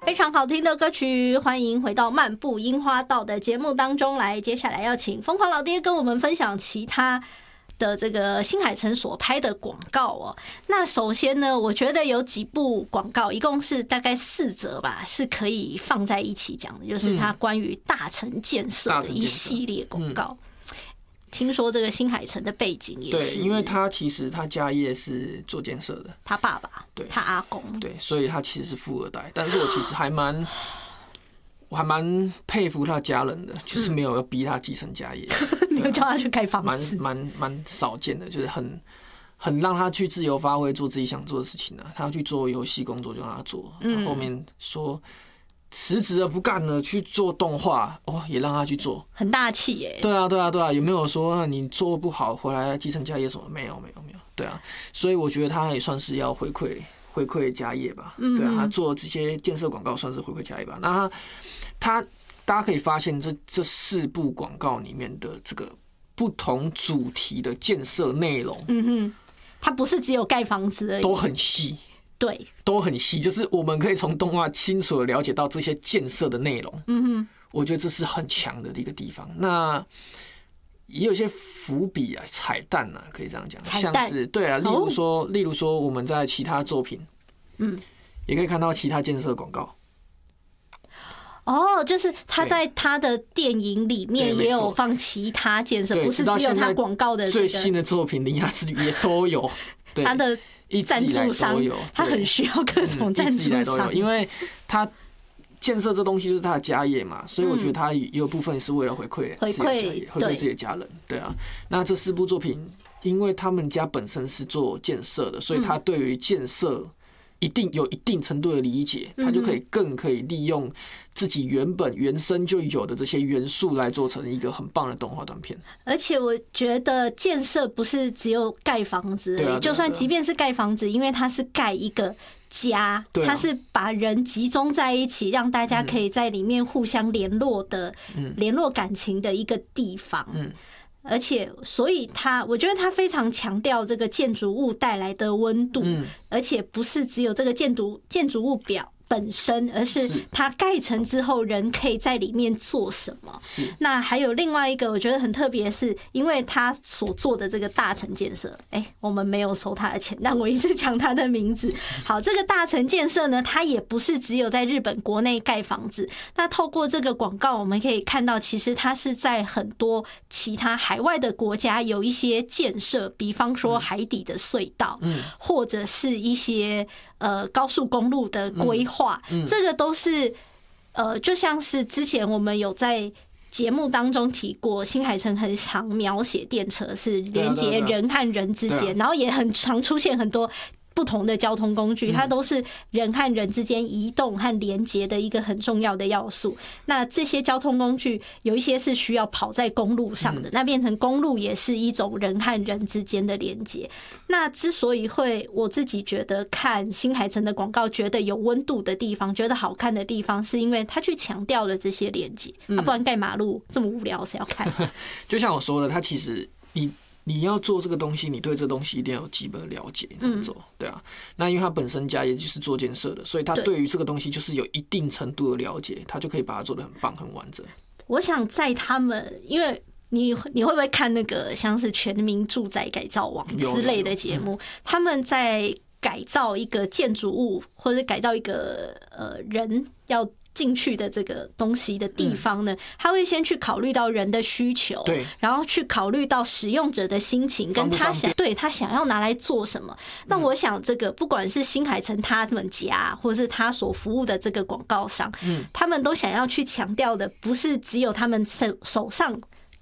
非常好听的歌曲，欢迎回到漫步樱花道的节目当中来。接下来要请疯狂老爹跟我们分享其他的这个新海诚所拍的广告哦。那首先呢，我觉得有几部广告，一共是大概4则吧，是可以放在一起讲的，就是他关于大成建设的一系列广告。听说这个新海诚的背景也是， 对，因为他其实他家业是做建设的， 他爸爸， 对， 他阿公， 对，所以他其实是富二代。但是我其实我还蛮佩服他家人的，就是没有要逼他继承家业， 你有叫他去盖房子， 蛮少见的，就是很让他去自由发挥，做自己想做的事情啊。他要去做游戏工作就让他做，后面说辞职了不干了去做动画，也让他去做， 很大气耶。 对啊，有没有说你做不好回来继承家业什么？没有，对啊，所以我觉得他也算是要回馈家业吧，对啊，他做这些建设广告算是回馈家业吧。那他大家可以发现这4部广告里面的这个不同主题的建设内容， 它不是只有盖房子而已， 都很细。 对， 都很细，就是我们可以从动画清楚的了解到这些建设的内容。我觉得这是很强的一个地方。那也有些伏笔啊、彩蛋啊，可以这样讲，像是对啊，例如说我们在其他作品，也可以看到其他建设广告。 就是他在他的电影里面也有放其他建设，不是只有他广告的最新的作品《铃芽之旅》也都有。 他的赞助商，他很需要各种赞助商， 因为他建设这东西就是他的家业嘛，所以我觉得他也有部分是为了回馈自己的家人。对啊，那这4部作品，因为他们家本身是做建设的，所以他对于建设有一定程度的理解，他就更可以利用自己原生就有的这些元素来做成一个很棒的动画短片。 而且我觉得建设不是只有盖房子而已，就算即便是盖房子，因为它是盖一个家，它是把人集中在一起，让大家可以在里面互相联络感情的一个地方。而且，所以我觉得他非常强调这个建筑物带来的温度，而且不是只有这个建筑物本身，而是它盖成之后人可以在里面做什么。那还有另外一个我觉得很特别，是因为他所做的这个大成建设，我们没有收他的钱，但我一直讲他的名字。好，这个大成建设呢，它也不是只有在日本国内盖房子。那透过这个广告，我们可以看到，其实它是在很多其他海外的国家有一些建设，比方说海底的隧道，或者是一些高速公路的规划，这个都是就像是之前我们有在节目当中提过，新海诚很常描写电车是连接人和人之间，然后也很常出现很多不同的交通工具，它都是人和人之间移动和连接的一个很重要的要素。那这些交通工具有一些是需要跑在公路上的，那变成公路也是一种人和人之间的连接。那之所以我自己觉得看新海诚的广告觉得有温度的地方，觉得好看的地方，是因为他去强调了这些连接，不然盖马路这么无聊谁要看？ 就像我说的，他其实你要做这个东西，你对这东西一定要有基本的了解，你才做，对啊。那因为他本身家也就是做建设的，所以他对于这个东西就是有一定程度的了解，他就可以把它做得很棒、很完整。 我想在他们，因为你会不会看那个像是全民住宅改造网之类的节目？他们在改造一个建筑物，或者改造一个人要进去的这个东西的地方呢，他会先去考虑到人的需求， 对， 然后去考虑到使用者的心情，跟他想要拿来做什么。那我想这个不管是新海诚他们家，或是他所服务的这个广告商，他们都想要去强调的，不是只有他们手上